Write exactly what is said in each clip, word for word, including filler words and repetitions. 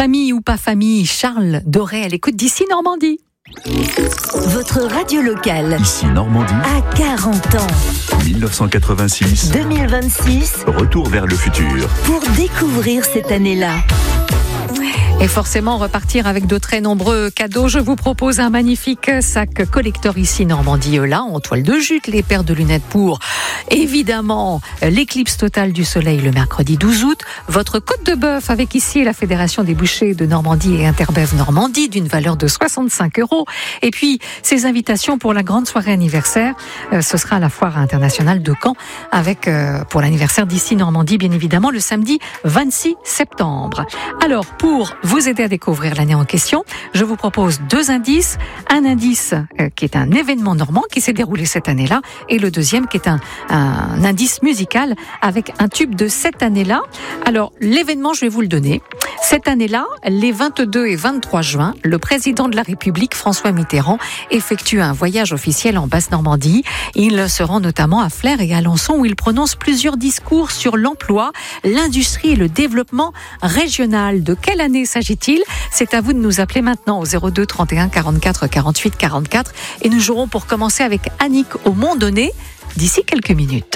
Famille ou pas famille, Charles Doré à l'écoute d'ici Normandie. Votre radio locale. Ici Normandie. À quarante ans. dix-neuf cent quatre-vingt-six. deux mille vingt-six. Retour vers le futur. Pour découvrir cette année-là. Et forcément repartir avec de très nombreux cadeaux. Je vous propose un magnifique sac collector ici Normandie là en toile de jute, les paires de lunettes pour évidemment l'éclipse totale du soleil le mercredi douze août, votre côte de bœuf avec ici la Fédération des bouchers de Normandie et Interbev Normandie d'une valeur de soixante-cinq euros. Et puis ces invitations pour la grande soirée anniversaire, euh, ce sera à la foire internationale de Caen avec euh, pour l'anniversaire d'ici Normandie bien évidemment le samedi vingt-six septembre. Alors pour vous aider à découvrir l'année en question, je vous propose deux indices. Un indice euh, qui est un événement normand qui s'est déroulé cette année-là et le deuxième qui est un, un indice musical avec un tube de cette année-là. Alors, l'événement, je vais vous le donner. Cette année-là, les vingt-deux et vingt-trois juin, le président de la République, François Mitterrand, effectue un voyage officiel en Basse-Normandie. Il se rend notamment à Flers et à Alençon où il prononce plusieurs discours sur l'emploi, l'industrie et le développement régional. De quelle année s'agit-il ? C'est à vous de nous appeler maintenant au zéro deux trente et un quarante-quatre quarante-huit quarante-quatre et nous jouerons pour commencer avec Annick au Mont-Donné d'ici quelques minutes.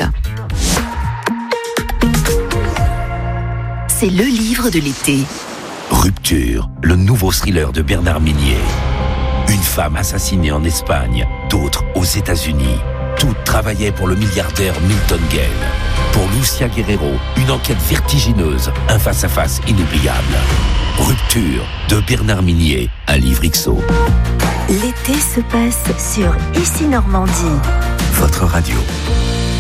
C'est le livre de l'été. Rupture, le nouveau thriller de Bernard Minier. Une femme assassinée en Espagne, d'autres aux États-Unis. Toutes travaillaient pour le milliardaire Milton Gale. Pour Lucia Guerrero, une enquête vertigineuse, un face-à-face inoubliable. Rupture de Bernard Minier, un livre X O. L'été se passe sur Ici Normandie. Votre radio.